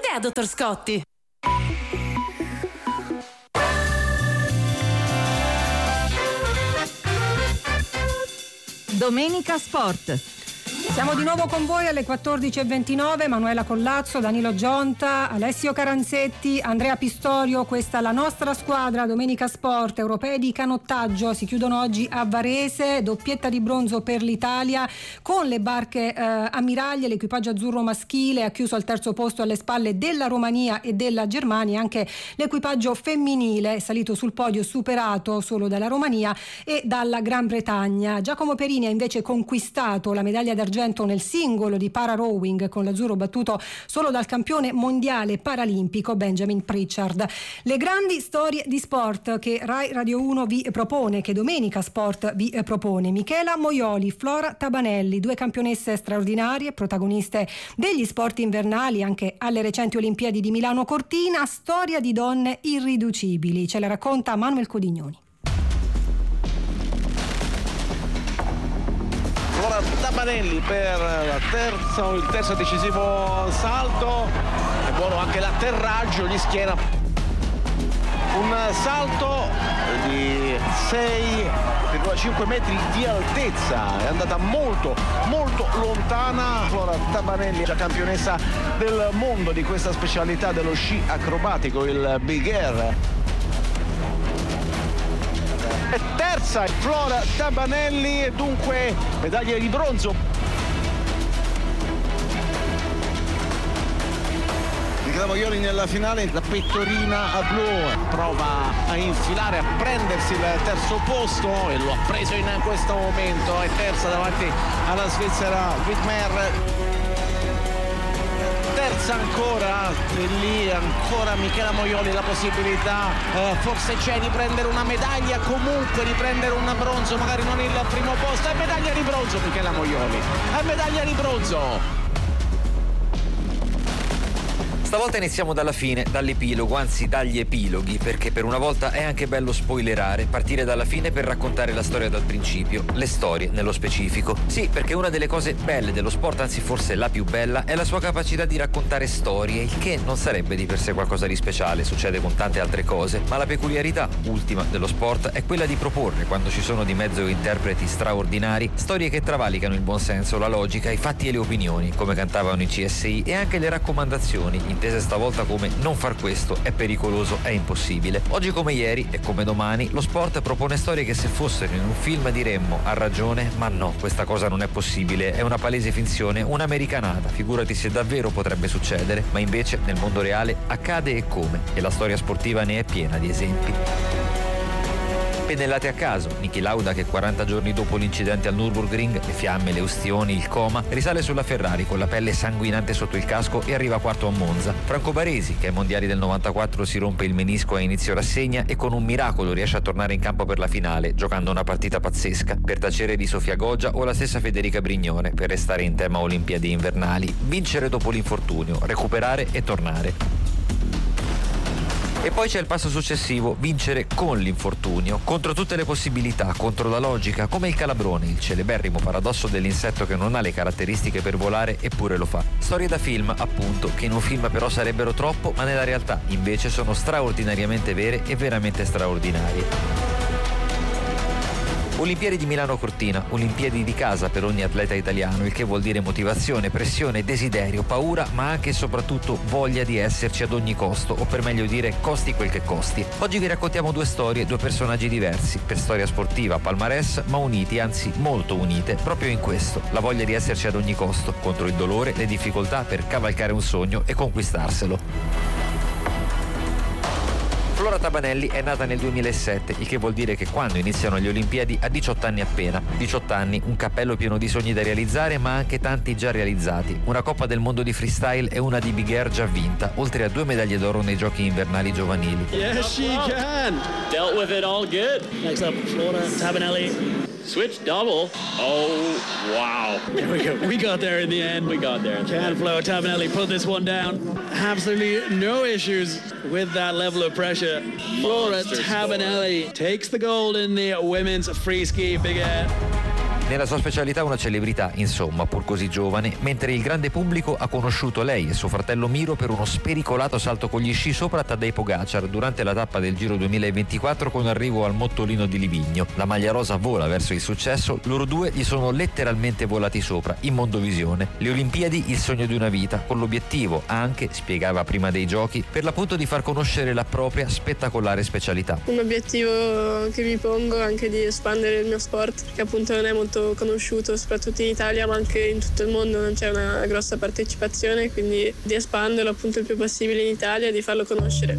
Perché a Dottor Scotti? Domenica Sport. Siamo di nuovo con voi alle 14.29, Manuela Collazzo, Danilo Gionta, Alessio Caranzetti, Andrea Pistorio. Questa è la nostra squadra. Domenica Sport, europei di canottaggio si chiudono oggi a Varese, doppietta di bronzo per l'Italia con le barche ammiraglie. L'equipaggio azzurro maschile ha chiuso al terzo posto alle spalle della Romania e della Germania. Anche l'equipaggio femminile è salito sul podio, superato solo dalla Romania e dalla Gran Bretagna. Giacomo Perini ha invece conquistato la medaglia d'argento nel singolo di para rowing, con l'azzurro battuto solo dal campione mondiale paralimpico Benjamin Pritchard. Le grandi storie di sport che Rai Radio 1 vi propone, che Domenica Sport vi propone. Michela Moioli, Flora Tabanelli, due campionesse straordinarie, protagoniste degli sport invernali anche alle recenti Olimpiadi di Milano Cortina. Storia di donne irriducibili, ce la racconta Manuel Codignoni. Flora Tabanelli per il terzo decisivo salto, è buono anche l'atterraggio, gli schiena un salto di 6,5 metri di altezza, è andata molto lontana. Flora Tabanelli, già campionessa del mondo di questa specialità dello sci acrobatico, il Big Air. È terza Flora Tabanelli e dunque medaglia di bronzo. Michela Moioli nella finale, la pettorina a blu, prova a infilare, a prendersi il terzo posto e lo ha preso in questo momento. È terza davanti alla svizzera Wittmer. Terza ancora, e lì ancora Michela Moioli, la possibilità forse c'è di prendere una medaglia, comunque di prendere un bronzo, magari non il primo posto. È medaglia di bronzo Michela Moioli, è medaglia di bronzo. Stavolta iniziamo dalla fine, dall'epilogo, anzi dagli epiloghi, perché per una volta è anche bello spoilerare, partire dalla fine per raccontare la storia dal principio, le storie nello specifico. Sì, perché una delle cose belle dello sport, anzi forse la più bella, è la sua capacità di raccontare storie, il che non sarebbe di per sé qualcosa di speciale, succede con tante altre cose, ma la peculiarità ultima dello sport è quella di proporre, quando ci sono di mezzo interpreti straordinari, storie che travalicano il buonsenso, la logica, i fatti e le opinioni, come cantavano i CSI, e anche le raccomandazioni, intese stavolta come non far questo è pericoloso, è impossibile. Oggi come ieri e come domani lo sport propone storie che se fossero in un film diremmo ha ragione, ma no, questa cosa non è possibile, è una palese finzione, un'americanata, figurati se davvero potrebbe succedere, ma invece nel mondo reale accade e come, e la storia sportiva ne è piena di esempi. Pennellate a caso, Niki Lauda che 40 giorni dopo l'incidente al Nürburgring, le fiamme, le ustioni, il coma, risale sulla Ferrari con la pelle sanguinante sotto il casco e arriva quarto a Monza. Franco Baresi che ai mondiali del 94 si rompe il menisco a inizio rassegna e con un miracolo riesce a tornare in campo per la finale, giocando una partita pazzesca, per tacere di Sofia Goggia o la stessa Federica Brignone, per restare in tema Olimpiadi invernali. Vincere dopo l'infortunio, recuperare e tornare. E poi c'è il passo successivo, vincere con l'infortunio, contro tutte le possibilità, contro la logica, come il calabrone, il celeberrimo paradosso dell'insetto che non ha le caratteristiche per volare eppure lo fa. Storie da film, appunto, che in un film però sarebbero troppo, ma nella realtà invece sono straordinariamente vere e veramente straordinarie. Olimpiadi di Milano Cortina, Olimpiadi di casa per ogni atleta italiano, il che vuol dire motivazione, pressione, desiderio, paura, ma anche e soprattutto voglia di esserci ad ogni costo, o per meglio dire costi quel che costi. Oggi vi raccontiamo due storie, due personaggi diversi, per storia sportiva, palmarès, ma uniti, anzi molto unite, proprio in questo, la voglia di esserci ad ogni costo, contro il dolore, le difficoltà per cavalcare un sogno e conquistarselo. Flora Tabanelli è nata nel 2007, il che vuol dire che quando iniziano le Olimpiadi ha 18 anni appena. 18 anni, un cappello pieno di sogni da realizzare, ma anche tanti già realizzati. Una Coppa del Mondo di freestyle e una di Big Air già vinta, oltre a 2 medaglie d'oro nei Giochi invernali giovanili. Yes, she can! Dealt with it all good. Next up, Flora Tabanelli. Switch double. Oh, wow. There we go. We got there in the end. We got there. Can Flora Tabanelli put this one down? Absolutely no issues with that level of pressure. Flora Tabanelli takes the gold in the women's free ski big air. Nella sua specialità una celebrità, insomma, pur così giovane, mentre il grande pubblico ha conosciuto lei e suo fratello Miro per uno spericolato salto con gli sci sopra Tadej Pogacar durante la tappa del Giro 2024 con arrivo al Mottolino di Livigno. La maglia rosa vola verso il successo, loro due gli sono letteralmente volati sopra, in mondovisione. Le Olimpiadi, il sogno di una vita, con l'obiettivo anche, spiegava prima dei giochi, per l'appunto di far conoscere la propria spettacolare specialità. Un obiettivo che mi pongo è anche di espandere il mio sport, che appunto non è molto conosciuto, soprattutto in Italia, ma anche in tutto il mondo non c'è una grossa partecipazione, quindi di espanderlo appunto il più possibile in Italia e di farlo conoscere.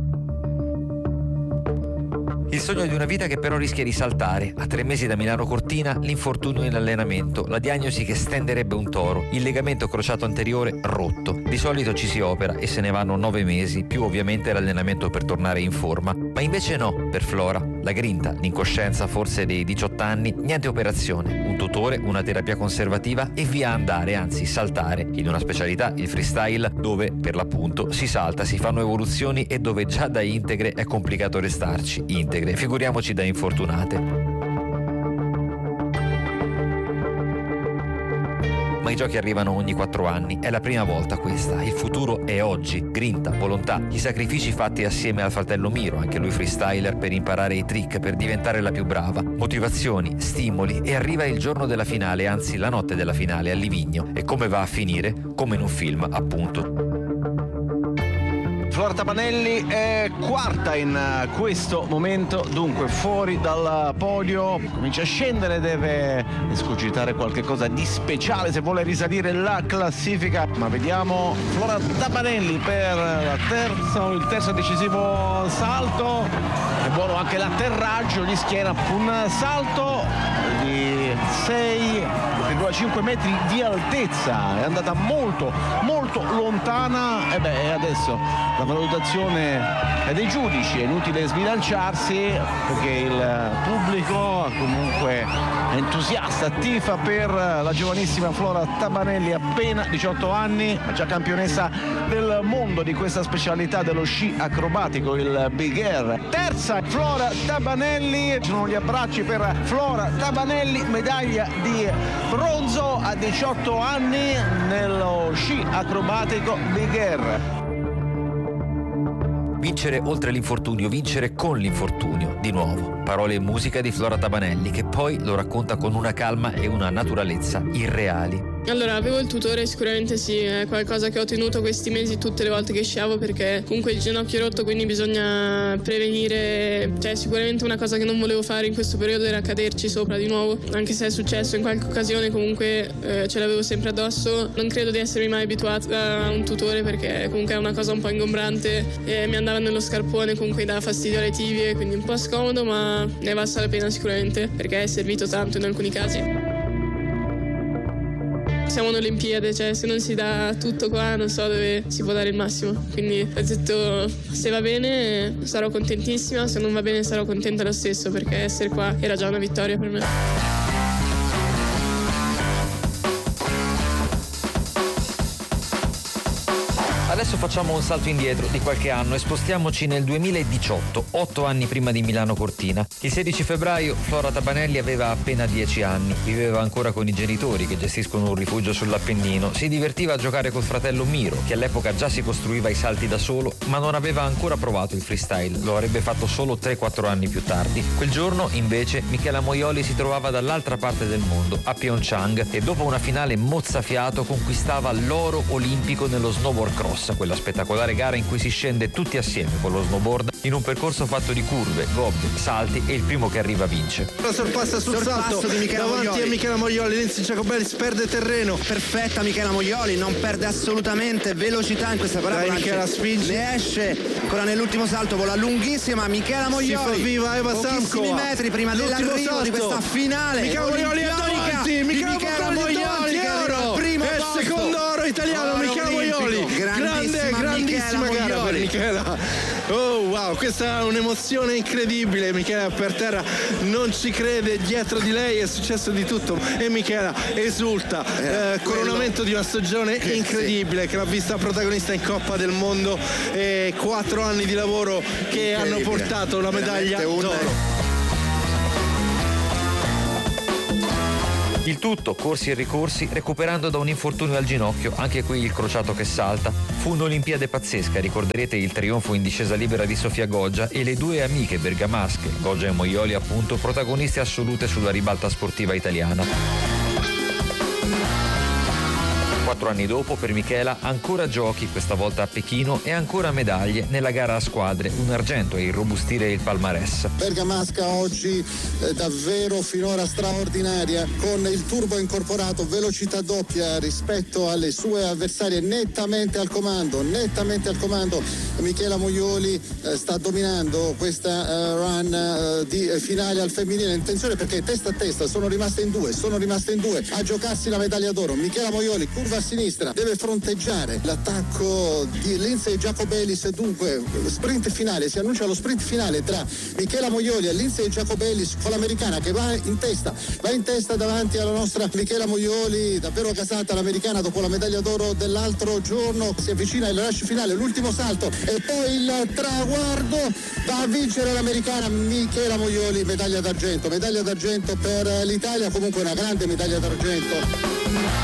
Il sogno di una vita che però rischia di saltare. A 3 mesi da Milano Cortina, l'infortunio in allenamento, la diagnosi che stenderebbe un toro, il legamento crociato anteriore rotto. Di solito ci si opera e se ne vanno 9 mesi, più ovviamente l'allenamento per tornare in forma. Ma invece no, per Flora. La grinta, l'incoscienza forse dei 18 anni, niente operazione, un tutore, una terapia conservativa e via andare, anzi saltare, in una specialità, il freestyle, dove per l'appunto si salta, si fanno evoluzioni e dove già da integre è complicato restarci. Integre, figuriamoci da infortunate. Ma i giochi arrivano ogni 4 anni, è la prima volta questa, il futuro è oggi, grinta, volontà, i sacrifici fatti assieme al fratello Miro, anche lui freestyler, per imparare i trick, per diventare la più brava, motivazioni, stimoli e arriva il giorno della finale, anzi la notte della finale a Livigno. E come va a finire? Come in un film, appunto. Flora Tabanelli è quarta in questo momento, dunque fuori dal podio, comincia a scendere, deve escogitare qualche cosa di speciale se vuole risalire la classifica, ma vediamo Flora Tabanelli per il terzo decisivo salto, è buono anche l'atterraggio, gli schiena un salto di 6,5 metri di altezza, è andata molto lontana e adesso la valutazione è dei giudici, è inutile sbilanciarsi perché il pubblico comunque è entusiasta, tifa per la giovanissima Flora Tabanelli, appena 18 anni, ma già campionessa del mondo di questa specialità dello sci acrobatico, il Big Air. Terza Flora Tabanelli, ci sono gli abbracci per Flora Tabanelli, medaglia di bronzo a 18 anni nello sci acrobatico Big Air. Vincere oltre l'infortunio, vincere con l'infortunio, di nuovo. Parole e musica di Flora Tabanelli, che poi lo racconta con una calma e una naturalezza irreali. Allora, avevo il tutore, sicuramente sì, è qualcosa che ho tenuto questi mesi tutte le volte che sciavo, perché comunque il ginocchio è rotto, quindi bisogna prevenire, cioè sicuramente una cosa che non volevo fare in questo periodo era caderci sopra di nuovo, anche se è successo in qualche occasione, comunque ce l'avevo sempre addosso. Non credo di essermi mai abituata a un tutore perché comunque è una cosa un po' ingombrante e mi andava nello scarpone, comunque dà fastidio alle tibie, quindi un po' scomodo, ma ne valsa la pena sicuramente perché è servito tanto in alcuni casi. Siamo alle Olimpiadi, cioè se non si dà tutto qua non so dove si può dare il massimo, quindi ho detto se va bene sarò contentissima, se non va bene sarò contenta lo stesso perché essere qua era già una vittoria per me. Adesso facciamo un salto indietro di qualche anno e spostiamoci nel 2018, 8 anni prima di Milano Cortina. Il 16 febbraio Flora Tabanelli aveva appena 10 anni, viveva ancora con i genitori che gestiscono un rifugio sull'Appennino, si divertiva a giocare col fratello Miro, che all'epoca già si costruiva i salti da solo, ma non aveva ancora provato il freestyle, lo avrebbe fatto solo 3-4 anni più tardi. Quel giorno, invece, Michela Moioli si trovava dall'altra parte del mondo, a Pyeongchang, e dopo una finale mozzafiato conquistava l'oro olimpico nello snowboard cross, quella spettacolare gara in cui si scende tutti assieme con lo snowboard in un percorso fatto di curve, gobbie, salti e il primo che arriva vince. La sorpassa sul salto di Michela davanti Moioli. A Michela Moioli, Lindsay Jacobellis perde terreno. Perfetta Michela Moioli, non perde assolutamente velocità in questa parabola. Michela spinge. Ne esce ancora nell'ultimo salto, vola lunghissima Michela Moioli. Si fa viva Eva Samkova. Pochissimi metri prima dell'arrivo di questa finale. Michela Moioli è davanti, Michela Moioli oro. Primo è il secondo oro italiano, Michela Moioli. Grandissima gara per Michela. Oh wow, questa è un'emozione incredibile. Michela per terra non ci crede, dietro di lei è successo di tutto e Michela esulta. Coronamento di una stagione incredibile che l'ha vista protagonista in Coppa del Mondo e 4 anni di lavoro che hanno portato la medaglia d'oro. Il tutto, corsi e ricorsi, recuperando da un infortunio al ginocchio, anche qui il crociato che salta. Fu un'Olimpiade pazzesca, ricorderete il trionfo in discesa libera di Sofia Goggia e le due amiche bergamasche, Goggia e Moioli appunto, protagoniste assolute sulla ribalta sportiva italiana. 4 anni dopo, per Michela, ancora giochi, questa volta a Pechino, e ancora medaglie nella gara a squadre, un argento a irrobustire il palmarès. Bergamasca oggi davvero finora straordinaria, con il turbo incorporato, velocità doppia rispetto alle sue avversarie, nettamente al comando. Michela Moioli sta dominando questa run di finale al femminile. Attenzione perché testa a testa sono rimaste in due a giocarsi la medaglia d'oro. Michela Moioli, curva a sinistra, deve fronteggiare l'attacco di Lindsay Jacobellis. Dunque sprint finale, si annuncia lo sprint finale tra Michela Moioli e Lindsay Jacobellis, con l'americana che va in testa davanti alla nostra Michela Moioli, davvero gasata l'americana dopo la medaglia d'oro dell'altro giorno. Si avvicina il rush finale, l'ultimo salto e poi il traguardo. Va a vincere l'americana Michela Moioli, medaglia d'argento per l'Italia, comunque una grande medaglia d'argento.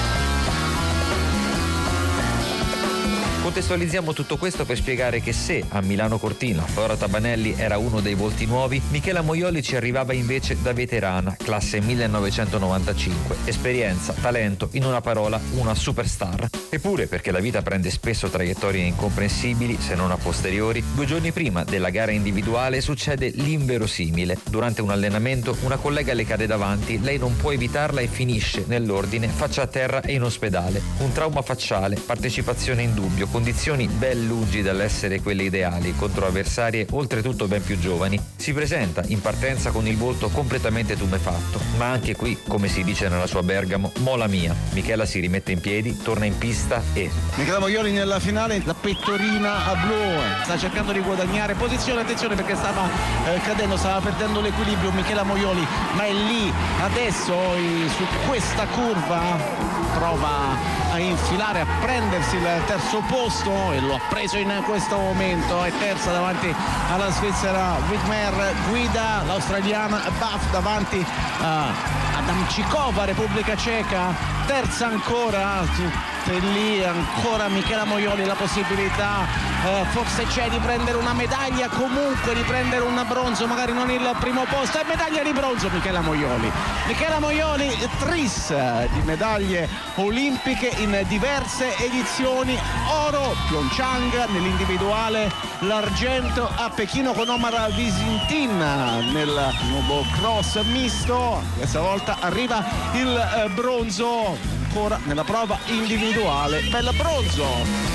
Contestualizziamo tutto questo per spiegare che se a Milano Cortina Flora Tabanelli era uno dei volti nuovi, Michela Moioli ci arrivava invece da veterana, classe 1995. Esperienza, talento, in una parola, una superstar. Eppure, perché la vita prende spesso traiettorie incomprensibili, se non a posteriori, 2 giorni prima della gara individuale succede l'inverosimile. Durante un allenamento una collega le cade davanti, lei non può evitarla e finisce, nell'ordine, faccia a terra e in ospedale. Un trauma facciale, partecipazione in dubbio, condizioni ben lungi dall'essere quelle ideali contro avversarie oltretutto ben più giovani. Si presenta in partenza con il volto completamente tumefatto, ma anche qui, come si dice nella sua Bergamo, mola mia. Michela si rimette in piedi, torna in pista e... Michela Moioli nella finale, la pettorina a blu, sta cercando di guadagnare posizione, attenzione perché stava cadendo, stava perdendo l'equilibrio Michela Moioli, ma è lì adesso su questa curva prova a infilare, a prendersi il terzo posto e lo ha preso in questo momento. È terza davanti alla svizzera Widmer, guida l'australiana Buff davanti a Adamčíková, Repubblica Ceca, terza ancora, tutte lì, ancora Michela Moioli, la possibilità forse c'è di prendere una medaglia, comunque di prendere un bronzo, magari non il primo posto, e medaglia di bronzo Michela Moioli, tris di medaglie olimpiche in diverse edizioni, oro Pyeongchang nell'individuale, l'argento a Pechino con Omar Visintin nel nuovo cross misto, questa volta arriva il bronzo ancora nella prova individuale, bel bronzo.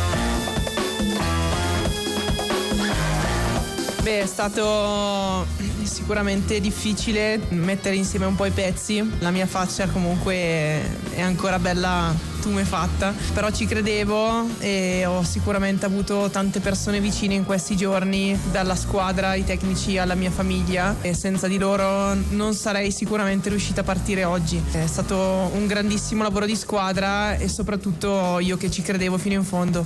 Beh, è stato sicuramente difficile mettere insieme un po' i pezzi. La mia faccia comunque è ancora bella tumefatta, però ci credevo e ho sicuramente avuto tante persone vicine in questi giorni, dalla squadra, ai tecnici, alla mia famiglia, e senza di loro non sarei sicuramente riuscita a partire oggi. È stato un grandissimo lavoro di squadra e soprattutto io che ci credevo fino in fondo.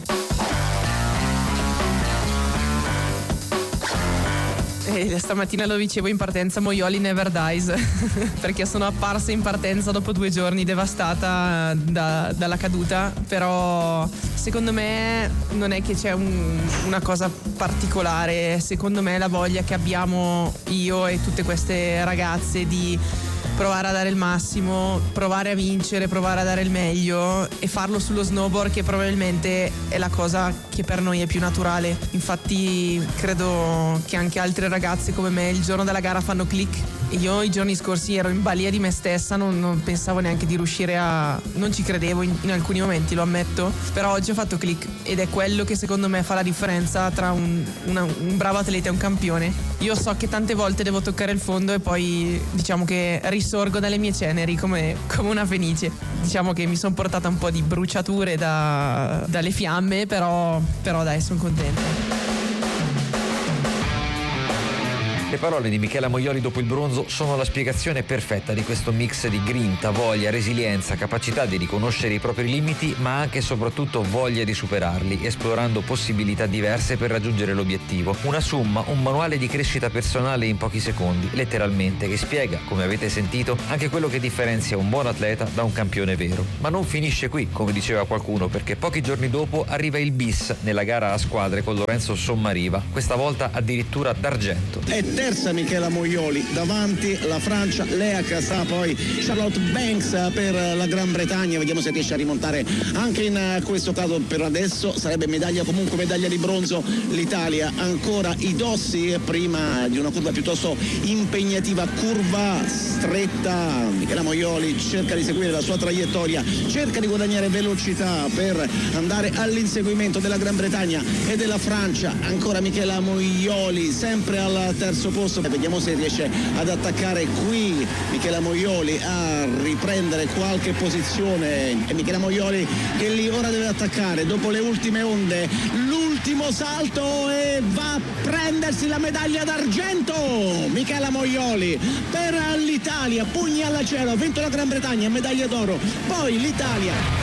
Stamattina lo dicevo in partenza, Moioli never dies perché sono apparsa in partenza dopo 2 giorni devastata dalla caduta, però secondo me non è che c'è una cosa particolare, secondo me la voglia che abbiamo io e tutte queste ragazze di provare a dare il massimo, provare a vincere, provare a dare il meglio e farlo sullo snowboard, che probabilmente è la cosa che per noi è più naturale. Infatti credo che anche altre ragazze come me il giorno della gara fanno click. Io i giorni scorsi ero in balia di me stessa, non pensavo neanche di riuscire non ci credevo in alcuni momenti, lo ammetto, però oggi ho fatto click ed è quello che secondo me fa la differenza tra un bravo atleta e un campione. Io so che tante volte devo toccare il fondo e poi diciamo che risorgo dalle mie ceneri come una fenice. Diciamo che mi sono portata un po' di bruciature dalle fiamme, però dai, sono contenta. Le parole di Michela Moioli dopo il bronzo sono la spiegazione perfetta di questo mix di grinta, voglia, resilienza, capacità di riconoscere i propri limiti, ma anche e soprattutto voglia di superarli, esplorando possibilità diverse per raggiungere l'obiettivo. Una summa, un manuale di crescita personale in pochi secondi, letteralmente, che spiega, come avete sentito, anche quello che differenzia un buon atleta da un campione vero. Ma non finisce qui, come diceva qualcuno, perché pochi giorni dopo arriva il bis nella gara a squadre con Lorenzo Sommariva, questa volta addirittura d'argento. È terza Michela Moioli, davanti la Francia, Lea Cassà, poi Charlotte Banks per la Gran Bretagna. Vediamo se riesce a rimontare anche in questo caso. Per adesso sarebbe medaglia di bronzo l'Italia. Ancora i dossi prima di una curva piuttosto impegnativa, curva stretta. Michela Moioli cerca di seguire la sua traiettoria, cerca di guadagnare velocità per andare all'inseguimento della Gran Bretagna e della Francia. Ancora Michela Moioli sempre al terzo posto. Vediamo se riesce ad attaccare qui Michela Moioli, a riprendere qualche posizione. E Michela Moioli che lì ora deve attaccare dopo le ultime onde, l'ultimo salto, e va a prendersi la medaglia d'argento. Michela Moioli per l'Italia, pugni al cielo, ha vinto la Gran Bretagna, medaglia d'oro, poi l'Italia.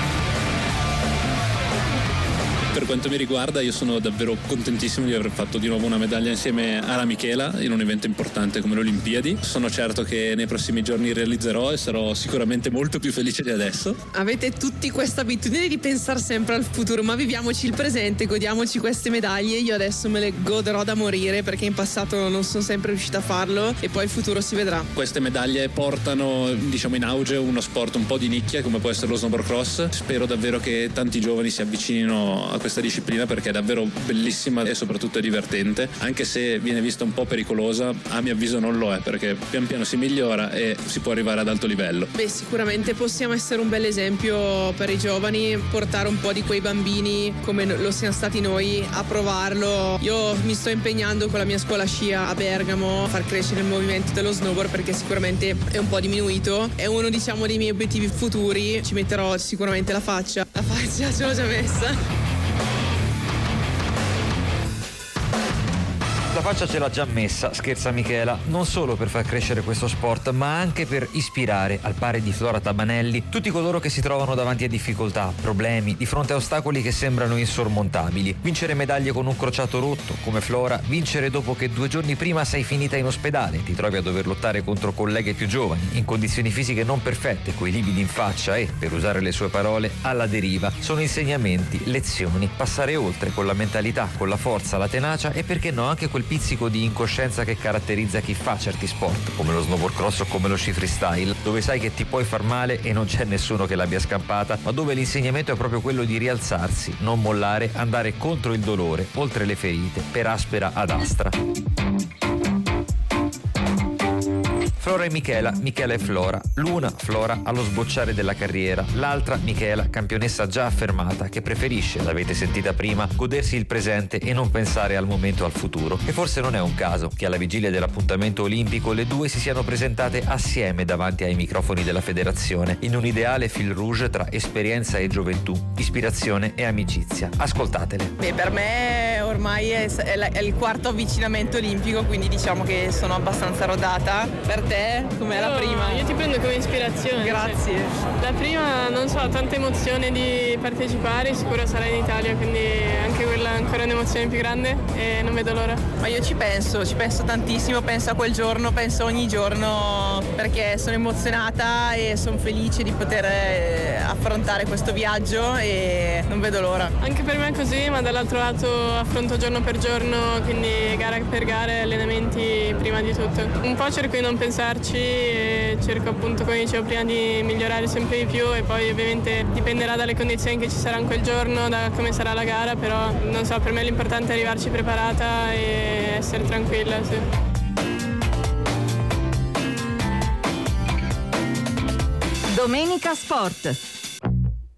Per quanto mi riguarda, io sono davvero contentissimo di aver fatto di nuovo una medaglia insieme alla Michela in un evento importante come le Olimpiadi. Sono certo che nei prossimi giorni realizzerò e sarò sicuramente molto più felice di adesso. Avete tutti questa abitudine di pensare sempre al futuro, ma viviamoci il presente, godiamoci queste medaglie. Io adesso me le goderò da morire perché in passato non sono sempre riuscita a farlo e poi il futuro si vedrà. Queste medaglie portano, diciamo, in auge uno sport un po' di nicchia come può essere lo snowboard cross. Spero davvero che tanti giovani si avvicinino a questa disciplina perché è davvero bellissima e soprattutto è divertente, anche se viene vista un po' pericolosa. A mio avviso non lo è, perché pian piano si migliora e si può arrivare ad alto livello. Beh, sicuramente possiamo essere un bel esempio per i giovani, portare un po' di quei bambini come lo siamo stati noi a provarlo. Io mi sto impegnando con la mia scuola scia a Bergamo a far crescere il movimento dello snowboard perché sicuramente è un po' diminuito, è uno, diciamo, dei miei obiettivi futuri. Ci metterò sicuramente la faccia ce l'ho già messa. La faccia ce l'ha già messa, scherza Michela, non solo per far crescere questo sport, ma anche per ispirare, al pari di Flora Tabanelli, tutti coloro che si trovano davanti a difficoltà, problemi, di fronte a ostacoli che sembrano insormontabili. Vincere medaglie con un crociato rotto, come Flora, vincere dopo che 2 giorni prima sei finita in ospedale, ti trovi a dover lottare contro colleghe più giovani, in condizioni fisiche non perfette, coi lividi in faccia e, per usare le sue parole, alla deriva. Sono insegnamenti, lezioni, passare oltre con la mentalità, con la forza, la tenacia e, perché no, anche quel pizzico di incoscienza che caratterizza chi fa certi sport, come lo snowboard cross o come lo sci freestyle, dove sai che ti puoi far male e non c'è nessuno che l'abbia scampata, ma dove l'insegnamento è proprio quello di rialzarsi, non mollare, andare contro il dolore, oltre le ferite, per aspera ad astra. Flora e Michela, Michela e Flora. L'una, Flora, allo sbocciare della carriera. L'altra, Michela, campionessa già affermata, che preferisce, l'avete sentita prima, godersi il presente e non pensare al momento, al futuro. E forse non è un caso che alla vigilia dell'appuntamento olimpico le due si siano presentate assieme davanti ai microfoni della federazione, in un ideale fil rouge tra esperienza e gioventù, ispirazione e amicizia. Ascoltatele. Beh, per me ormai è il quarto avvicinamento olimpico, quindi diciamo che sono abbastanza rodata. Per te, com'è la prima? Io ti prendo come ispirazione. Grazie. La prima, non so, tanta emozione di partecipare, sicuro sarà in Italia, quindi anche quella è ancora un'emozione più grande e non vedo l'ora. Ma io ci penso tantissimo, penso a quel giorno, penso ogni giorno, perché sono emozionata e sono felice di poter affrontare questo viaggio e non vedo l'ora. Anche per me è così, ma dall'altro lato affronto giorno per giorno, quindi gara per gara, allenamenti prima di tutto. Un po' cerco di non pensarci e cerco, appunto, come dicevo prima, di migliorare sempre di più, e poi ovviamente dipenderà dalle condizioni che ci saranno quel giorno, da come sarà la gara, però non so, per me l'importante è arrivarci preparata e essere tranquilla, sì. Domenica Sport.